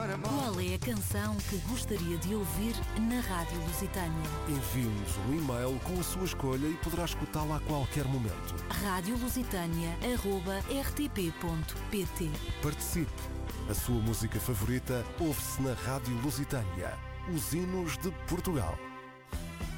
Qual é a canção que gostaria de ouvir na Rádio Lusitânia? Envie-nos um e-mail com a sua escolha e poderá escutá-la a qualquer momento. radiolusitania@rtp.pt. Participe! A sua música favorita ouve-se na Rádio Lusitânia. Os hinos de Portugal.